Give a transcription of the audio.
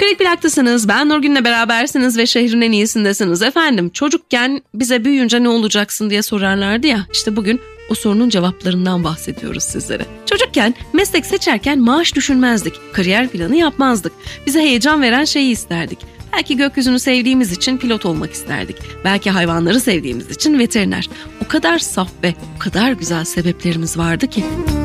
Klik Plak'tasınız. Ben Nurgün'le berabersiniz ve şehrin en iyisindesiniz. Efendim, çocukken bize büyüyünce ne olacaksın diye sorarlardı ya. İşte bugün o sorunun cevaplarından bahsediyoruz sizlere. Çocukken meslek seçerken maaş düşünmezdik. Kariyer planı yapmazdık. Bize heyecan veren şeyi isterdik. Belki gökyüzünü sevdiğimiz için pilot olmak isterdik. Belki hayvanları sevdiğimiz için veteriner. O kadar saf ve o kadar güzel sebeplerimiz vardı ki.